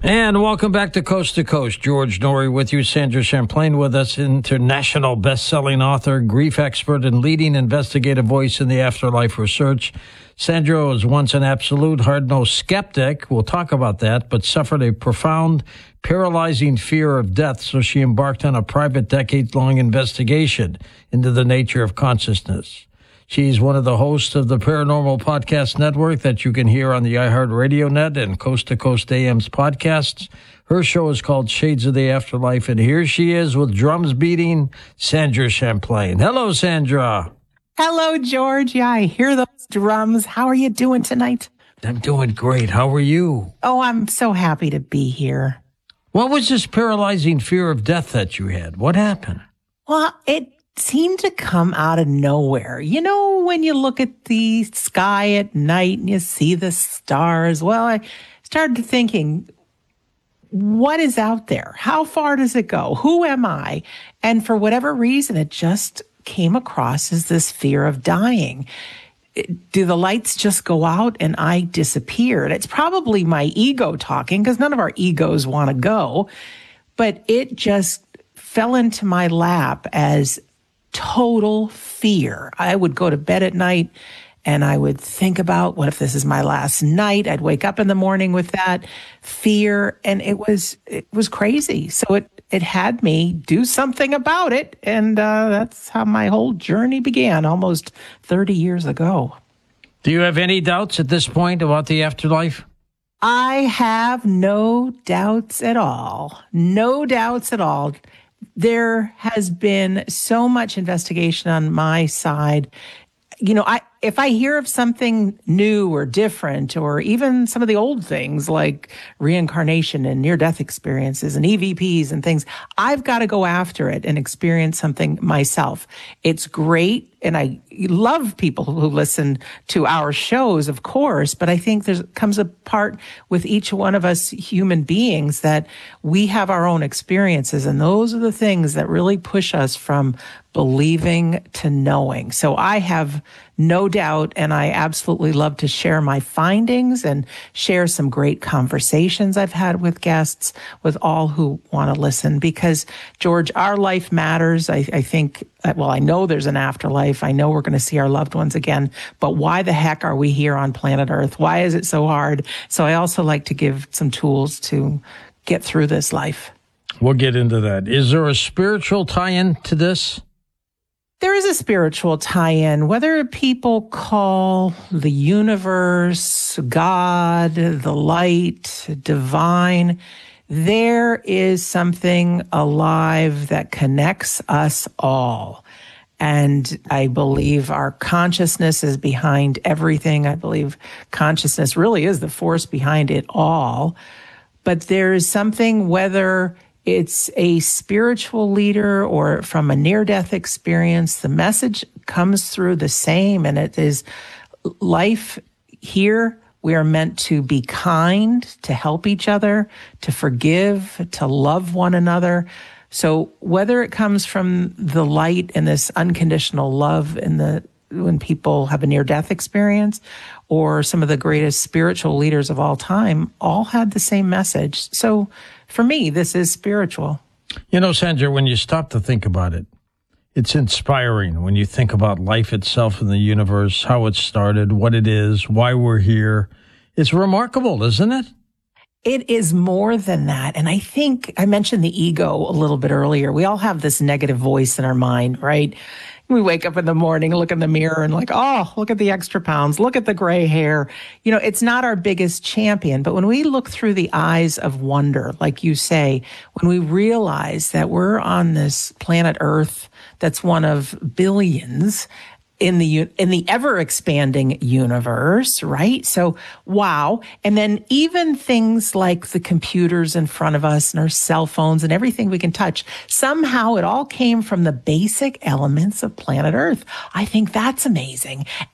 And welcome back to Coast to Coast. George Noory with you. Sandra Champlain with us, international best-selling author, grief expert, and leading investigative voice in the afterlife research. Sandra was once an absolute hard-nosed skeptic. We'll talk about that, but suffered a profound, paralyzing fear of death, so she embarked on a private, decades-long investigation into the nature of consciousness. She's one of the hosts of the Paranormal Podcast Network that you can hear on the iHeartRadio net and Coast to Coast AM's podcasts. Her show is called Shades of the Afterlife, and here she is with drums beating, Sandra Champlain. Hello, Sandra. Hello, George. Yeah, I hear those drums. How are you doing tonight? I'm doing great. How are you? Oh, I'm so happy to be here. What was this paralyzing fear of death that you had? What happened? Well, it seemed to come out of nowhere. You know, when you look at the sky at night and you see the stars, well, I started thinking, what is out there? How far does it go? Who am I? And for whatever reason, it just came across as this fear of dying. Do the lights just go out and I disappear? And it's probably my ego talking, because none of our egos want to go, but it just fell into my lap as total fear. I would go to bed at night and I would think about, what if this is my last night? I'd wake up in the morning with that fear, and it was crazy. So it had me do something about it, and that's how my whole journey began almost 30 years ago. Do you have any doubts at this point about the afterlife? I have no doubts at all. No doubts at all. There has been so much investigation on my side. You know, if I hear of something new or different, or even some of the old things like reincarnation and near-death experiences and EVPs and things, I've got to go after it and experience something myself. It's great, and I love people who listen to our shows, of course, but I think there comes a part with each one of us human beings that we have our own experiences, and those are the things that really push us from believing to knowing. So I have no doubt, and I absolutely love to share my findings and share some great conversations I've had with guests, with all who want to listen, because, George, our life matters. I think, well, I know there's an afterlife. I know we're going to see our loved ones again, but why the heck are we here on planet Earth? Why is it so hard? So I also like to give some tools to get through this life. We'll get into that. Is there a spiritual tie-in to this? There is a spiritual tie-in, whether people call the universe, God, the light, divine. There is something alive that connects us all. And I believe our consciousness is behind everything. I believe consciousness really is the force behind it all. But there is something, whether it's a spiritual leader or from a near-death experience, the message comes through the same, and it is life here. We are meant to be kind, to help each other, to forgive, to love one another. So whether it comes from the light and this unconditional love when people have a near-death experience, or some of the greatest spiritual leaders of all time, all had the same message. So for me, this is spiritual. You know, Sandra, when you stop to think about it, it's inspiring when you think about life itself in the universe, how it started, what it is, why we're here. It's remarkable, isn't it? It is more than that. And I think I mentioned the ego a little bit earlier. We all have this negative voice in our mind, right? We wake up in the morning, look in the mirror and like, oh, look at the extra pounds, look at the gray hair. You know, it's not our biggest champion, but when we look through the eyes of wonder, like you say, when we realize that we're on this planet Earth that's one of billions in the ever expanding universe, right? So, wow. And then even things like the computers in front of us and our cell phones and everything we can touch, somehow it all came from the basic elements of planet Earth. I think that's amazing.